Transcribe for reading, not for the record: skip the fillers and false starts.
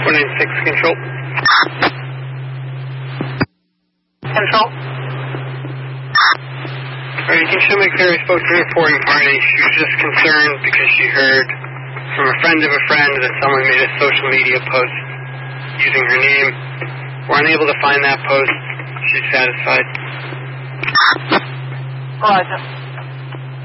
496 control. Control. Alright, you can show me clear. I spoke to her reporting party. She was just concerned because she heard from a friend of a friend that someone made a social media post using her name. We're unable to find that post. She's satisfied. Roger.